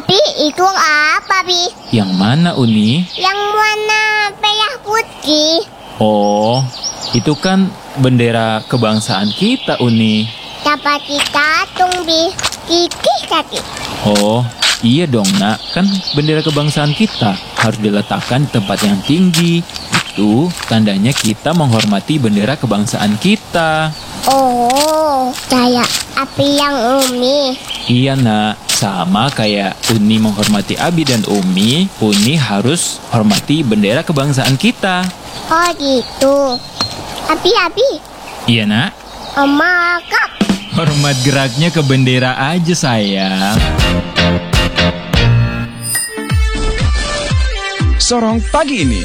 Bi, itu apa, Bi? Yang mana, Uni? Yang warna merah putih. Oh, itu kan bendera kebangsaan kita, Uni. Dapat ditatung, Bi. Kikih tadi. Oh, iya dong, Nak. Kan bendera kebangsaan kita harus diletakkan di tempat yang tinggi. Itu tandanya kita menghormati bendera kebangsaan kita. Oh, kayak api yang Umi. Iya, Nak. Sama kayak Uni menghormati Abi dan Umi, Uni harus hormati bendera kebangsaan kita. Oh gitu. Abi. Iya, Nak. Oma kak. Hormat geraknya ke bendera aja, sayang. Sorong pagi ini.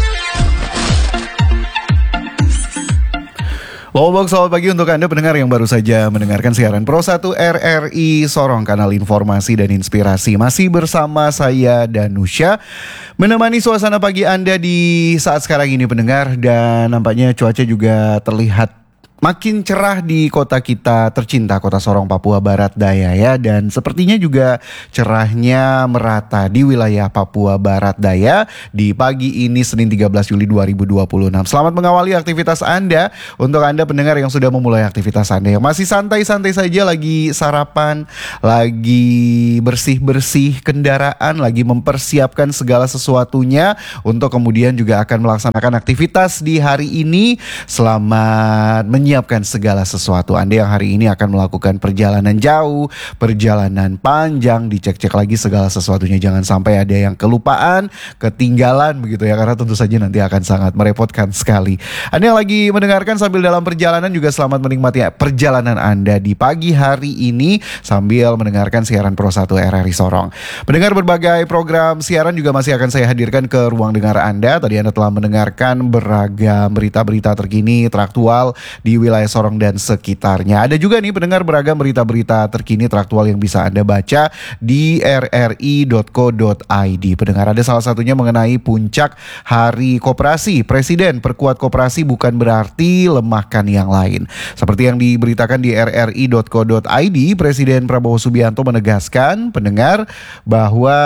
Lowobok, selamat pagi untuk Anda pendengar yang baru saja mendengarkan siaran Pro 1 RRI Sorong, kanal informasi dan inspirasi. Masih bersama saya Danusya, menemani suasana pagi Anda di saat sekarang ini pendengar. Dan nampaknya cuaca juga terlihat makin cerah di kota kita tercinta, kota Sorong, Papua Barat Daya ya. Dan sepertinya juga cerahnya merata di wilayah Papua Barat Daya di pagi ini Senin 13 Juli 2026. Selamat mengawali aktivitas Anda. Untuk Anda pendengar yang sudah memulai aktivitas Anda, yang masih santai-santai saja, lagi sarapan, lagi bersih-bersih kendaraan, lagi mempersiapkan segala sesuatunya untuk kemudian juga akan melaksanakan aktivitas di hari ini. Selamat menyiapkan segala sesuatu. Anda yang hari ini akan melakukan perjalanan jauh, perjalanan panjang, dicek-cek lagi segala sesuatunya. Jangan sampai ada yang kelupaan, ketinggalan begitu ya, karena tentu saja nanti akan sangat merepotkan sekali. Anda yang lagi mendengarkan sambil dalam perjalanan juga selamat menikmati perjalanan Anda di pagi hari ini sambil mendengarkan siaran Pro 1 RRI Sorong. Mendengar berbagai program siaran juga masih akan saya hadirkan ke ruang dengar Anda. Tadi Anda telah mendengarkan beragam berita-berita terkini, teraktual di wilayah Sorong dan sekitarnya. Ada juga nih pendengar beragam berita-berita terkini teraktual yang bisa Anda baca di rri.co.id. Pendengar, ada salah satunya mengenai puncak Hari Koperasi. Presiden perkuat koperasi bukan berarti lemahkan yang lain. Seperti yang diberitakan di rri.co.id, Presiden Prabowo Subianto menegaskan pendengar bahwa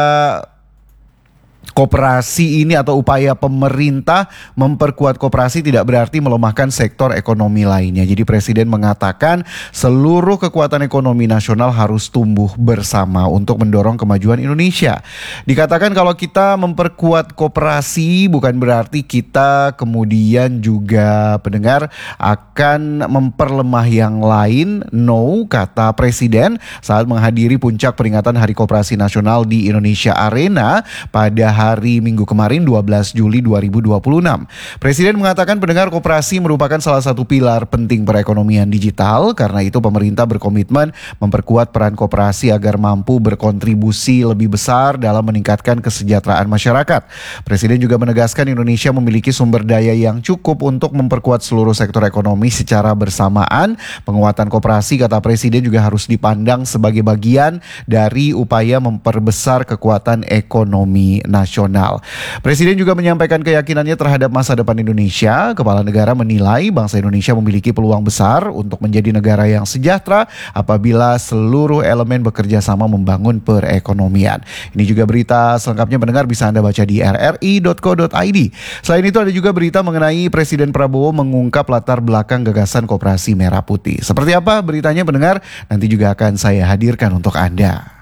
koperasi ini atau upaya pemerintah memperkuat koperasi tidak berarti melemahkan sektor ekonomi lainnya. Jadi Presiden mengatakan seluruh kekuatan ekonomi nasional harus tumbuh bersama untuk mendorong kemajuan Indonesia. Dikatakan kalau kita memperkuat koperasi bukan berarti kita kemudian juga pendengar akan memperlemah yang lain. No, kata Presiden saat menghadiri puncak peringatan Hari Koperasi Nasional di Indonesia Arena pada hari Minggu kemarin 12 Juli 2026. Presiden mengatakan pendengar koperasi merupakan salah satu pilar penting perekonomian digital. Karena itu pemerintah berkomitmen memperkuat peran koperasi agar mampu berkontribusi lebih besar dalam meningkatkan kesejahteraan masyarakat. Presiden juga menegaskan Indonesia memiliki sumber daya yang cukup untuk memperkuat seluruh sektor ekonomi secara bersamaan. Penguatan koperasi, kata Presiden, juga harus dipandang sebagai bagian dari upaya memperbesar kekuatan ekonomi nasional. Presiden juga menyampaikan keyakinannya terhadap masa depan Indonesia. Kepala negara menilai bangsa Indonesia memiliki peluang besar untuk menjadi negara yang sejahtera apabila seluruh elemen bekerja sama membangun perekonomian. Ini juga berita selengkapnya pendengar bisa Anda baca di rri.co.id. Selain itu ada juga berita mengenai Presiden Prabowo mengungkap latar belakang gagasan Koperasi Merah Putih. Seperti apa beritanya pendengar? Nanti juga akan saya hadirkan untuk Anda.